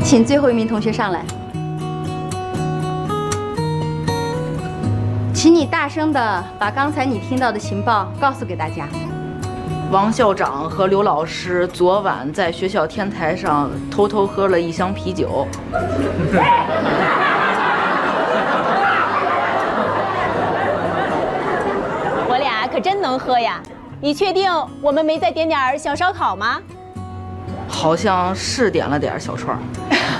请最后一名同学上来，请你大声的把刚才你听到的情报告诉给大家。 王校长和刘老师昨晚在学校天台上偷偷喝了1箱啤酒。 我俩可真能喝呀！你确定我们没再点点小烧烤吗？ 好像是点了点小串儿。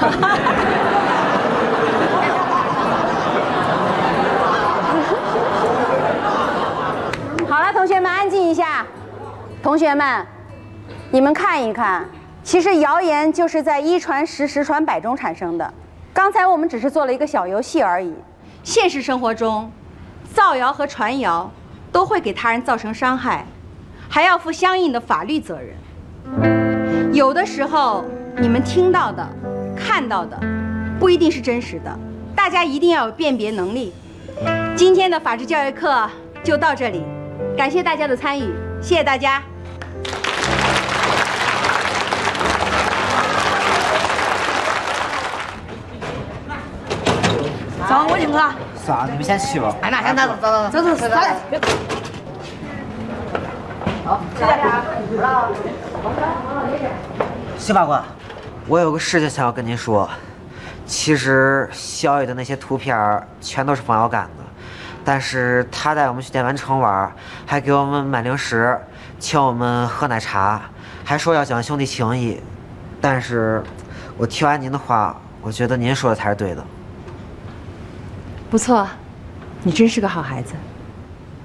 好了，同学们安静一下。同学们，你们看一看，其实谣言就是在1传10、10传100中产生的。刚才我们只是做了一个小游戏而已。现实生活中，造谣和传谣都会给他人造成伤害，还要负相应的法律责任。有的时候，你们听到的、看到的，不一定是真实的，大家一定要有辨别能力。今天的法治教育课就到这里，感谢大家的参与，谢谢大家。 走，我请客。 啥？你们先去吧。 哎，那先走，走来。好，谢谢啊。 谢法官，我有个事情想要跟您说。其实小雨的那些图片全都是冯瑶干的，但是他带我们去电玩城玩，还给我们买零食，请我们喝奶茶，还说要讲兄弟情谊。但是，我听完您的话，我觉得您说的才是对的。 不错，你真是个好孩子。